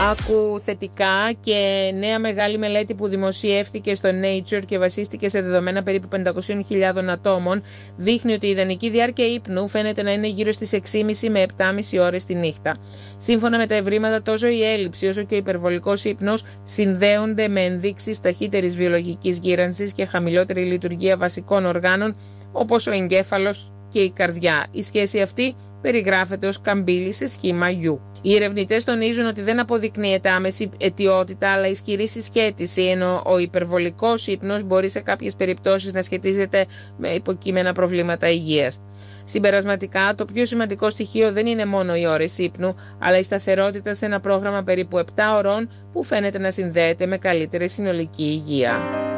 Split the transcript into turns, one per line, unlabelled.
Άκου θετικά και νέα μεγάλη μελέτη που δημοσιεύτηκε στο Nature και βασίστηκε σε δεδομένα περίπου 500.000 ατόμων δείχνει ότι η ιδανική διάρκεια ύπνου φαίνεται να είναι γύρω στις 6,5 με 7,5 ώρες τη νύχτα. Σύμφωνα με τα ευρήματα, τόσο η έλλειψη όσο και ο υπερβολικός ύπνος συνδέονται με ενδείξεις ταχύτερης βιολογικής γύρανσης και χαμηλότερη λειτουργία βασικών οργάνων όπως ο εγκέφαλος και η καρδιά. Η σχέση αυτή περιγράφεται ως καμπύλη σε σχήμα U. Οι ερευνητές τονίζουν ότι δεν αποδεικνύεται άμεση αιτιότητα αλλά ισχυρή συσχέτιση, ενώ ο υπερβολικός ύπνος μπορεί σε κάποιες περιπτώσεις να σχετίζεται με υποκείμενα προβλήματα υγείας. Συμπερασματικά, το πιο σημαντικό στοιχείο δεν είναι μόνο οι ώρες ύπνου, αλλά η σταθερότητα σε ένα πρόγραμμα περίπου 7 ωρών που φαίνεται να συνδέεται με καλύτερη συνολική υγεία.